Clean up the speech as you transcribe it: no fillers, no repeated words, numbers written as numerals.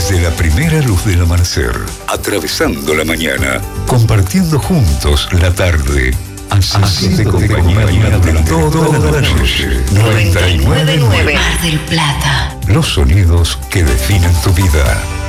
Desde la primera luz del amanecer, atravesando la mañana, compartiendo juntos la tarde, haciéndote compañía durante toda la noche. 99.9 Mar del Plata. Los sonidos que definen tu vida.